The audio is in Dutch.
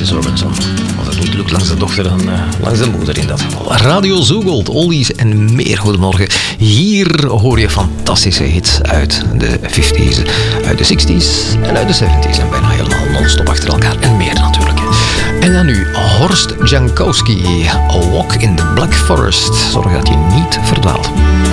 Francis Robinson. Als het niet lukt langs de dochter, dan langs de moeder in dat geval. Radio Zoogold, oldies en meer. Goedemorgen. Hier hoor je fantastische hits uit de 50s, uit de 60s en uit de 70s. En bijna helemaal non-stop achter elkaar en meer natuurlijk. En dan nu Horst Jankowski, A Walk in the Black Forest. Zorg dat je niet verdwaalt.